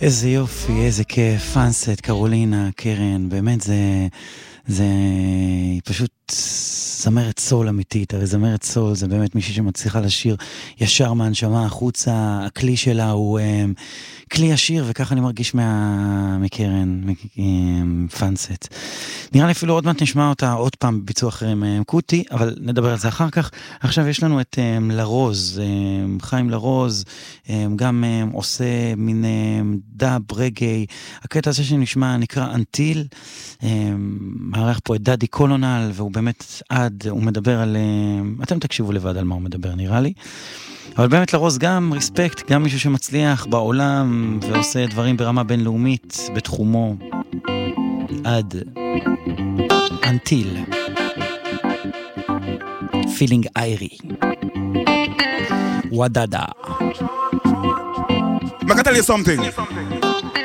איזה יופי, איזה כיף, פאנסט, קרולינה, קרן, באמת זה פשוט זמרת סול אמיתית, הרי זמרת סול זה באמת מישהי שמצליחה לשיר ישר מהנשמה החוצה, הכלי שלה הוא כלי ישיר, וככה אני מרגיש מקרן, פאנסט. נראה לי אפילו עוד מעט נשמע אותה עוד פעם בביצוע אחרים קוטי, אבל נדבר על זה אחר כך. עכשיו יש לנו את לרוז, חיים לרוז, גם עושה מין דאב, רגי, הקטע הזה שנשמע נקרא אנטיל, מערך פה את דאדי קולונל, והוא באמת הוא מדבר על, אתם תקשיבו לבד על מה הוא מדבר נראה לי, אבל באמת לרוז גם ריספקט, גם מישהו שמצליח בעולם ועושה דברים ברמה בינלאומית בתחומו. עד אנטיל פילינג איירי ודדה. I can tell you something.